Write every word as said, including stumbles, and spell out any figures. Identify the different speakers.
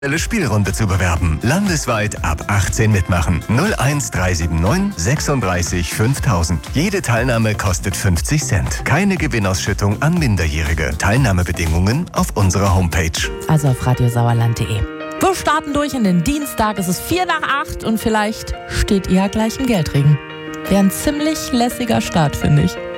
Speaker 1: Spielrunde zu bewerben. Landesweit ab achtzehn mitmachen. null eins drei sieben neun sechsunddreißig fünftausend. Jede Teilnahme kostet fünfzig Cent. Keine Gewinnausschüttung an Minderjährige. Teilnahmebedingungen auf unserer Homepage.
Speaker 2: Also auf radiosauerland punkt de. Wir starten durch in den Dienstag. Es ist vier nach acht und vielleicht steht ihr ja gleich im Geldregen. Wäre ein ziemlich lässiger Start, finde ich.